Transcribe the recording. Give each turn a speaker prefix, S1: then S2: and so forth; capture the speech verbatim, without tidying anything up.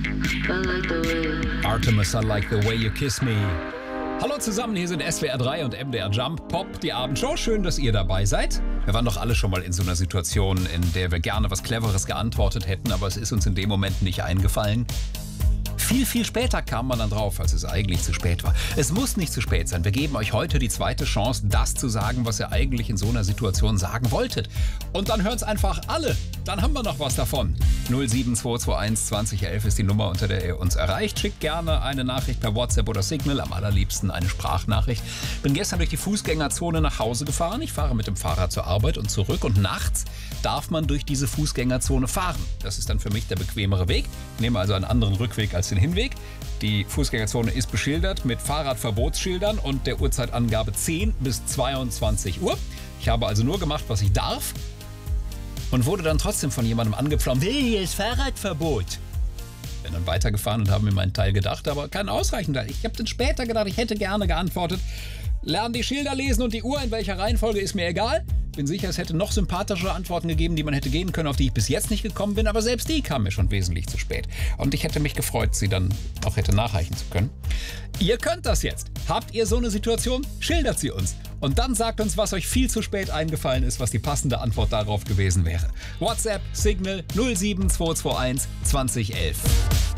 S1: Artemis, I like the way you kiss me. Hallo zusammen, hier sind S W R drei und M D R Jump Pop, die Abendshow. Schön, dass ihr dabei seid. Wir waren doch alle schon mal in so einer Situation, in der wir gerne was Cleveres geantwortet hätten, aber es ist uns in dem Moment nicht eingefallen. Viel, viel später kam man dann drauf, als es eigentlich zu spät war. Es muss nicht zu spät sein. Wir geben euch heute die zweite Chance, das zu sagen, was ihr eigentlich in so einer Situation sagen wolltet. Und dann hören es einfach alle. Dann haben wir noch was davon. null sieben zwei zwei eins zwanzig elf ist die Nummer, unter der ihr uns erreicht. Schickt gerne eine Nachricht per WhatsApp oder Signal, am allerliebsten eine Sprachnachricht. Bin gestern durch die Fußgängerzone nach Hause gefahren. Ich fahre mit dem Fahrrad zur Arbeit und zurück. Und nachts darf man durch diese Fußgängerzone fahren. Das ist dann für mich der bequemere Weg. Ich nehme also einen anderen Rückweg als den Hinweg. Die Fußgängerzone ist beschildert mit Fahrradverbotsschildern und der Uhrzeitangabe zehn bis zweiundzwanzig Uhr. Ich habe also nur gemacht, was ich darf und wurde dann trotzdem von jemandem angepflaumt. Hey, hier ist Fahrradverbot. Bin dann weitergefahren und habe mir meinen Teil gedacht, aber kein ausreichender Teil. Ich habe dann später gedacht, ich hätte gerne geantwortet. Lernen die Schilder lesen und die Uhr, in welcher Reihenfolge, ist mir egal. Bin sicher, es hätte noch sympathischere Antworten gegeben, die man hätte gehen können, auf die ich bis jetzt nicht gekommen bin, aber selbst die kamen mir schon wesentlich zu spät. Und ich hätte mich gefreut, sie dann auch hätte nachreichen zu können. Ihr könnt das jetzt. Habt ihr so eine Situation? Schildert sie uns. Und dann sagt uns, was euch viel zu spät eingefallen ist, was die passende Antwort darauf gewesen wäre. WhatsApp, Signal null sieben zwei zwei eins zwanzig elf.